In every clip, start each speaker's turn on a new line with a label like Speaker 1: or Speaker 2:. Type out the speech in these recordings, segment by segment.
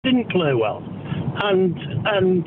Speaker 1: didn't play well, and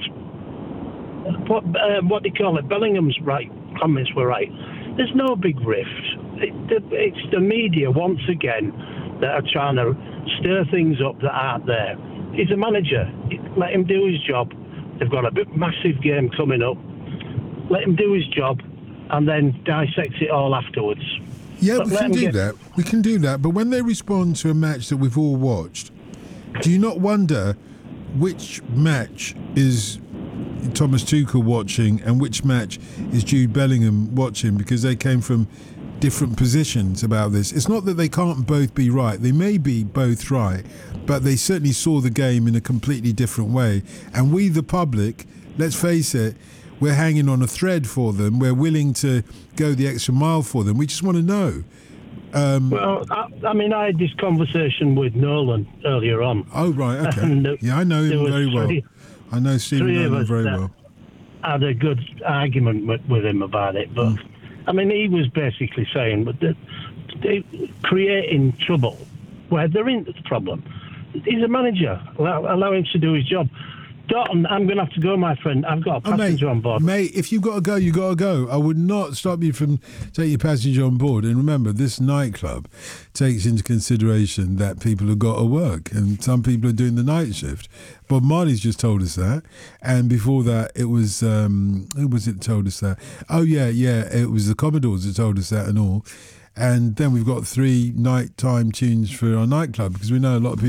Speaker 1: what do you call it? Bellingham's comments were right. There's no big rift. It's the media once again that are trying to stir things up that aren't there. He's a manager. Let him do his job. They've got a massive game coming up. Let him do his job, and then dissect it all afterwards.
Speaker 2: Yeah, we can do that. We can do that. But when they respond to a match that we've all watched, do you not wonder which match is Thomas Tuchel watching and which match is Jude Bellingham watching, because they came from different positions about this? It's not that they can't both be right. They may be both right, but they certainly saw the game in a completely different way. And we, the public, let's face it, we're hanging on a thread for them. We're willing to go the extra mile for them. We just want to know.
Speaker 1: Well, I had this conversation with Nolan earlier on.
Speaker 2: Oh, right, okay. Yeah, I know him very well. I know Stephen Nolan very well.
Speaker 1: I had a good argument with him about it, but he was basically saying, but they're creating trouble where there isn't the problem. He's a manager. Allow him to do his job. Dalton, I'm going to have to go, my friend. I've got a passenger on board.
Speaker 2: Mate, if you've got to go, you've got to go. I would not stop you from taking your passenger on board. And remember, this nightclub takes into consideration that people have got to work, and some people are doing the night shift. Bob Marley's just told us that. And before that, it was, who was it that told us that? Oh, yeah, it was the Commodores that told us that and all. And then we've got 3 nighttime tunes for our nightclub, because we know a lot of people